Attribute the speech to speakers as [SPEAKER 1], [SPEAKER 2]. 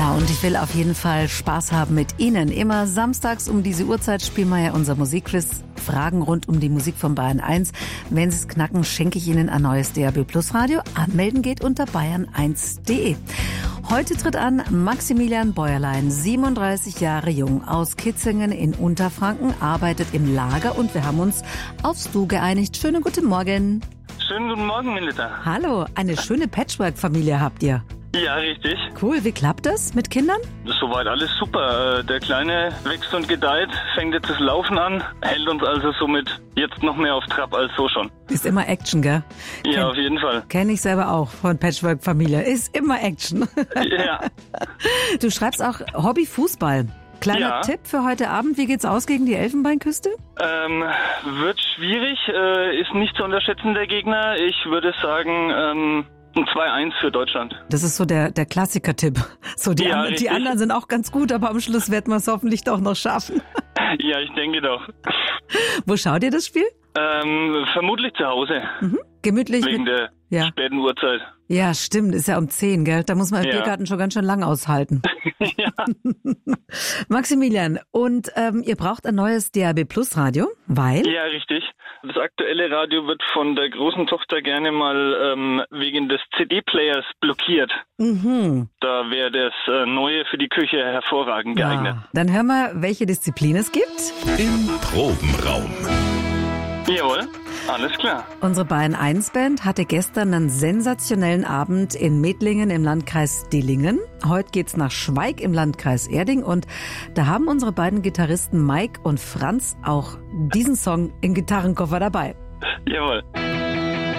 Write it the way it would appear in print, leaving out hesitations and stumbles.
[SPEAKER 1] Na, und ich will auf jeden Fall Spaß haben mit Ihnen. Immer samstags um diese Uhrzeit spielen wir ja unser Musikquiz. Fragen rund um die Musik von Bayern 1. Wenn Sie es knacken, schenke ich Ihnen ein neues DAB+ Radio. Anmelden geht unter bayern1.de. Heute tritt an Maximilian Bäuerlein, 37 Jahre jung, aus Kitzingen in Unterfranken, arbeitet im Lager und wir haben uns aufs Du geeinigt. Schönen guten Morgen.
[SPEAKER 2] Schönen guten Morgen, Melita.
[SPEAKER 1] Hallo, eine schöne Patchwork-Familie habt ihr.
[SPEAKER 2] Ja, richtig.
[SPEAKER 1] Cool, wie klappt das mit Kindern?
[SPEAKER 2] Soweit alles super. Der Kleine wächst und gedeiht, fängt jetzt das Laufen an, hält uns also somit jetzt noch mehr auf Trab als so schon.
[SPEAKER 1] Ist immer Action, gell?
[SPEAKER 2] Ja, auf jeden Fall.
[SPEAKER 1] Kenne ich selber auch von Patchwork-Familie. Ist immer Action.
[SPEAKER 2] Ja.
[SPEAKER 1] Du schreibst auch Hobby Fußball. Kleiner Tipp für heute Abend, wie geht's aus gegen die Elfenbeinküste?
[SPEAKER 2] Wird schwierig, ist nicht zu unterschätzen der Gegner. Ich würde sagen, ein 2-1 für Deutschland.
[SPEAKER 1] Das ist so der Klassiker-Tipp. So die anderen sind auch ganz gut, aber am Schluss wird man es hoffentlich doch noch schaffen.
[SPEAKER 2] Ja, ich denke doch.
[SPEAKER 1] Wo schaut ihr das Spiel?
[SPEAKER 2] Vermutlich zu Hause.
[SPEAKER 1] Mhm. Gemütlich.
[SPEAKER 2] Wegen der späten Uhrzeit.
[SPEAKER 1] Ja, stimmt. Ist ja um 10, gell? Da muss man im Biergarten schon ganz schön lang aushalten.
[SPEAKER 2] Ja.
[SPEAKER 1] Maximilian, und ihr braucht ein neues DAB+ Radio, weil?
[SPEAKER 2] Ja, richtig. Das aktuelle Radio wird von der großen Tochter gerne mal wegen des CD-Players blockiert. Mhm. Da wäre das Neue für die Küche hervorragend geeignet.
[SPEAKER 1] Ja. Dann hören wir, welche Disziplin es gibt.
[SPEAKER 3] Im Probenraum.
[SPEAKER 2] Jawohl, alles klar.
[SPEAKER 1] Unsere Bayern 1 Band hatte gestern einen sensationellen Abend in Mettlingen im Landkreis Dillingen. Heute geht's nach Schweig im Landkreis Erding und da haben unsere beiden Gitarristen Mike und Franz auch diesen Song im Gitarrenkoffer dabei.
[SPEAKER 2] Jawohl.